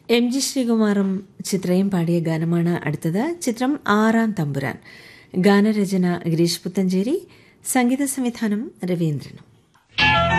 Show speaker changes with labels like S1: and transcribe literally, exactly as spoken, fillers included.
S1: M G ശ്രീകുമാറും ചിത്രയും പാടിയ ഗാനമാണ് അടുത്തത്. ചിത്രം ആറാം തമ്പുരാൻ. ഗാനരചന ഗിരീഷ് പുത്തഞ്ചേരി, സംഗീത സംവിധാനം രവീന്ദ്രനും.